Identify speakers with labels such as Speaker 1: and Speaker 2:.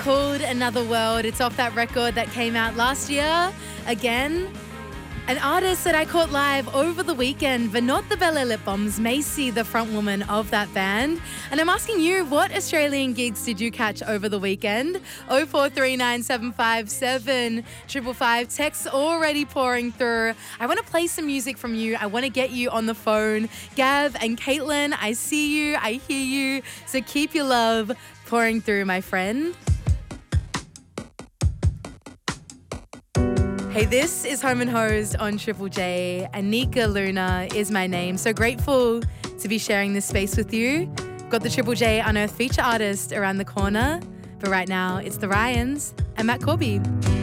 Speaker 1: called Another World. It's off that record that came out last year. Again, an artist that I caught live over the weekend, Vinod the Bella Lip Bombs, Macy, the frontwoman of that band. And I'm asking you, what Australian gigs did you catch over the weekend? 0439757555. Texts already pouring through. I want to play some music from you. I want to get you on the phone. Gav and Caitlin, I see you, I hear you. So keep your love pouring through, my friend. Hey, this is Home and Hosed on Triple J. Anika Luna is my name. So grateful to be sharing this space with you. Got the Triple J Unearthed feature artist around the corner. But right now, it's the Ryans and Matt Corby.